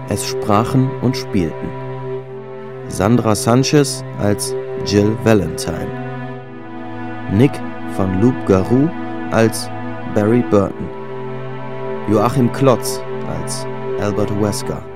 Es sprachen und spielten Sandra Sanchez als Jill Valentine, Nick van Loup-Garou als Barry Burton, Joachim Klotz als Albert Wesker,